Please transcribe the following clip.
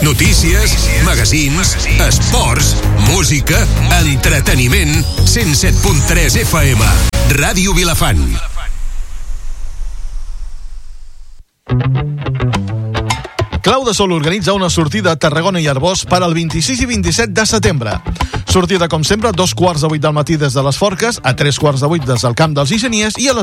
Notícies, magazins, esports, música, entreteniment. 107.3 FM. Ràdio Vilafant. Clau de Sol organitza una sortida a Tarragona i Arbós per al 26 i 27 de setembre. Sortida, com sempre, a 7:15 del matí des de les Forques, a 7:45 des del Camp dels Ixeniers i a les